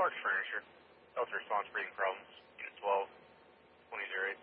Clark's Furniture. Health response breathing problems. Unit 12, 2008.